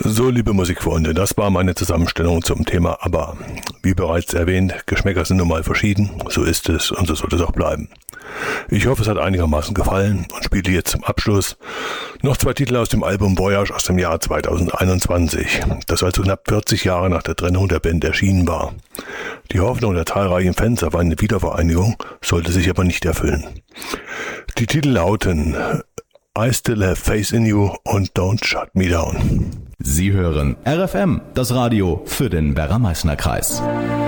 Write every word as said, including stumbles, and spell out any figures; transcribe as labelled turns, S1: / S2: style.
S1: So, liebe Musikfreunde, das war meine Zusammenstellung zum Thema ABBA. Wie bereits erwähnt, Geschmäcker sind nun mal verschieden, so ist es und so soll es auch bleiben. Ich hoffe, es hat einigermaßen gefallen und spiele jetzt zum Abschluss noch zwei Titel aus dem Album Voyage aus dem Jahr zweitausendeinundzwanzig, das also knapp vierzig Jahre nach der Trennung der Band erschienen war. Die Hoffnung der zahlreichen Fans auf eine Wiedervereinigung sollte sich aber nicht erfüllen. Die Titel lauten I Still Have Faith in You und Don't Shut Me Down.
S2: Sie hören R F M, das Radio für den Werra-Meißner-Kreis.